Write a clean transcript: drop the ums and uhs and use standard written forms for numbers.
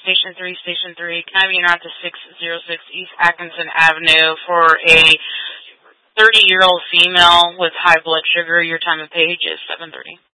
Station 3. Can I be en route to 606 East Atkinson Avenue for a 30-year-old female with high blood sugar? Your time of page is 7:30.